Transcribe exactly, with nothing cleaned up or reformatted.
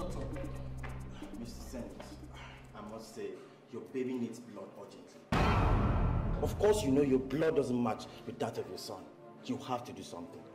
Doctor. Mister Sennis, I must say, your baby needs blood urgently. Of course, you know your blood doesn't match with that of your son. You have to do something.